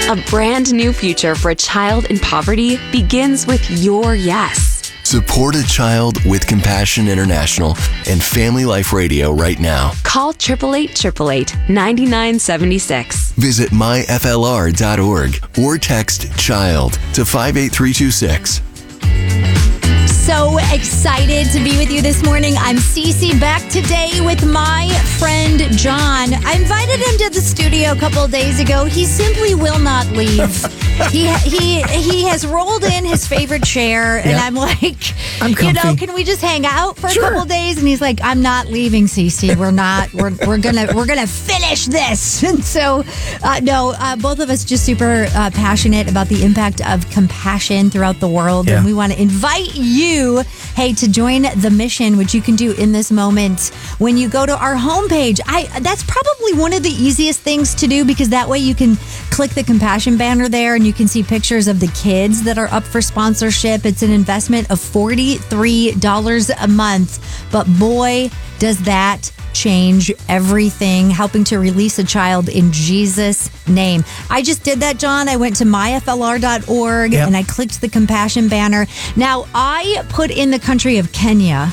A brand new future for a child in poverty begins with your yes. Support a child with Compassion International and Family Life Radio right now. Call 888-888-9976. Visit myflr.org or text CHILD to 58326. So excited to be with you this morning. I'm Cece, back today with my friend John. I invited him to the studio a couple of days ago. He simply will not leave. He has rolled in his favorite chair, and I'm like, I'm comfy. can we just hang out for a couple of days? And he's like, I'm not leaving, Cece. We're not. We're gonna finish this. And so, both of us just super passionate about the impact of compassion throughout the world, and we want to invite you, to join the mission, which you can do in this moment when you go to our homepage. That's probably one of the easiest things to do, because that way you can click the compassion banner there and you can see pictures of the kids that are up for sponsorship. It's an investment of $43 a month, but boy, does that change everything, helping to release a child in Jesus' name. I just did that, John. I went to myflr.org and I clicked the compassion banner. Now, I put in the country of Kenya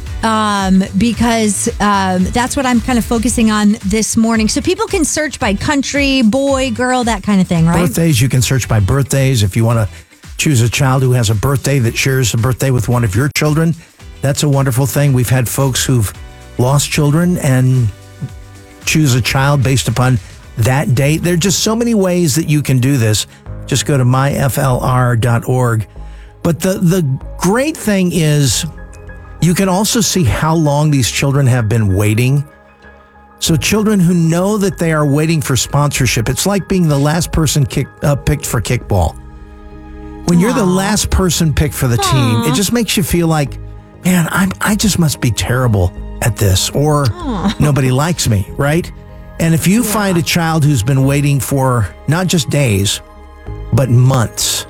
because that's what I'm kind of focusing on this morning. So people can search by country, boy, girl, that kind of thing, right? Birthdays, you can search by birthdays. If you want to choose a child who has a birthday that shares a birthday with one of your children, that's a wonderful thing. We've had folks who've lost children and choose a child based upon that date. There are just so many ways that you can do this. Just go to myflr.org. But the great thing is you can also see how long these children have been waiting. So children who know that they are waiting for sponsorship, it's like being the last person picked for kickball. When you're the last person picked for the team, it just makes you feel like, man, I just must be terrible at this, or nobody likes me, right? And if you find a child who's been waiting for not just days, but months,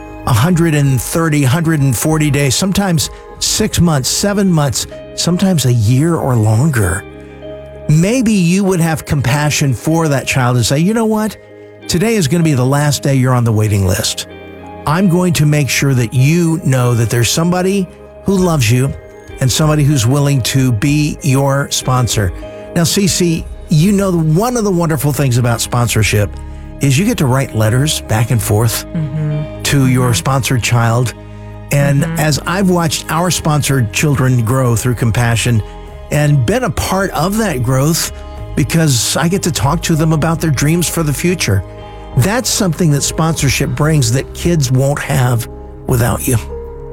130, 140 days, sometimes 6 months, 7 months, sometimes a year or longer, maybe you would have compassion for that child and say, you know what? Today is going to be the last day you're on the waiting list. I'm going to make sure that you know that there's somebody who loves you and somebody who's willing to be your sponsor. Now, Cece, you know, one of the wonderful things about sponsorship is you get to write letters back and forth to your sponsored child. And as I've watched our sponsored children grow through Compassion and been a part of that growth because I get to talk to them about their dreams for the future, that's something that sponsorship brings that kids won't have without you.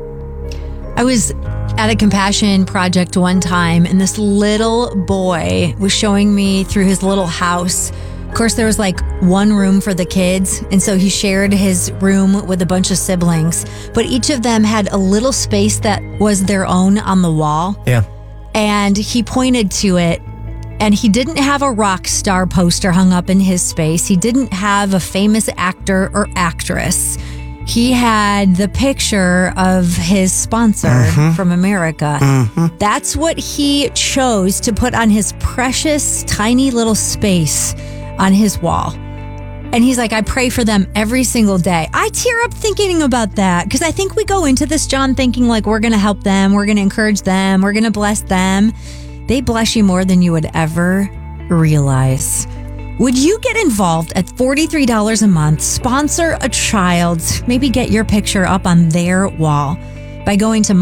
I was at a compassion project one time, and this little boy was showing me through his little house. Of course, there was like one room for the kids, and so he shared his room with a bunch of siblings, but each of them had a little space that was their own on the wall. Yeah. And he pointed to it, and he didn't have a rock star poster hung up in his space. He didn't have a famous actor or actress. He had the picture of his sponsor from America. That's what he chose to put on his precious, tiny little space on his wall. And he's like, I pray for them every single day. I tear up thinking about that, because I think we go into this, John, thinking like we're going to help them, we're going to encourage them, we're going to bless them. They bless you more than you would ever realize. Would you get involved at $43 a month, sponsor a child, maybe get your picture up on their wall by going to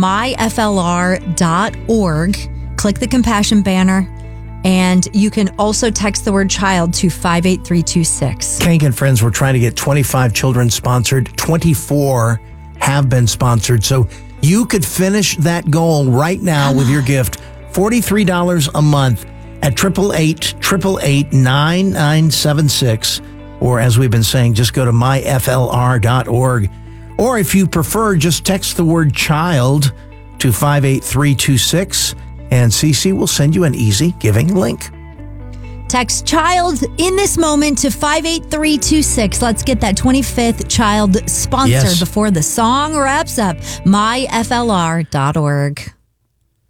myflr.org, click the compassion banner, and you can also text the word child to 58326. Kank and friends, we're trying to get 25 children sponsored. 24 have been sponsored. So you could finish that goal right now with your gift, $43 a month. At 888-888-9976, or as we've been saying, just go to myflr.org. Or if you prefer, just text the word child to 58326, and CC will send you an easy giving link. Text child in this moment to 58326. Let's get that 25th child sponsored before the song wraps up. myflr.org.